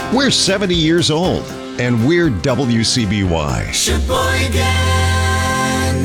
We're 70 years old, and we're WCBY. Sheboygan.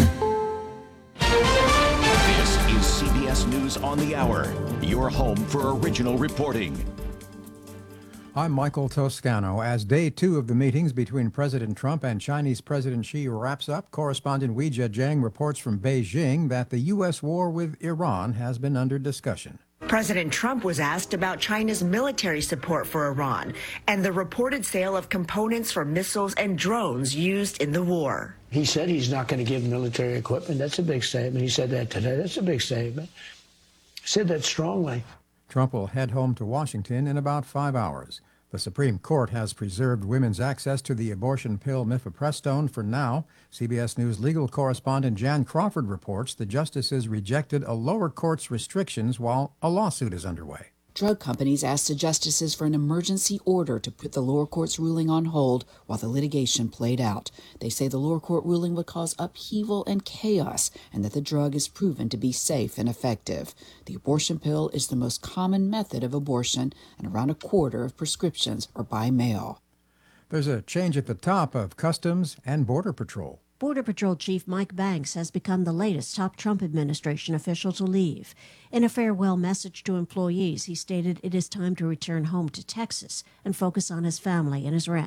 This is CBS News on the Hour, your home for original reporting. I'm Michael Toscano. As day 2 of the meetings between President Trump and Chinese President Xi wraps up, correspondent Weijia Jiang reports from Beijing that the U.S. war with Iran has been under discussion. President Trump was asked about China's military support for Iran and the reported sale of components for missiles and drones used in the war. He said he's not going to give military equipment. That's a big statement. He said that today. That's a big statement. He said that strongly. Trump will head home to Washington in about 5 hours. The Supreme Court has preserved women's access to the abortion pill mifepristone for now. CBS News legal correspondent Jan Crawford reports the justices rejected a lower court's restrictions while a lawsuit is underway. Drug companies asked the justices for an emergency order to put the lower court's ruling on hold while the litigation played out. They say the lower court ruling would cause upheaval and chaos, and that the drug is proven to be safe and effective. The abortion pill is the most common method of abortion, and around a quarter of prescriptions are by mail. There's a change at the top of Customs and Border Patrol. Border Patrol Chief Mike Banks has become the latest top Trump administration official to leave. In a farewell message to employees, he stated it is time to return home to Texas and focus on his family and his ranch.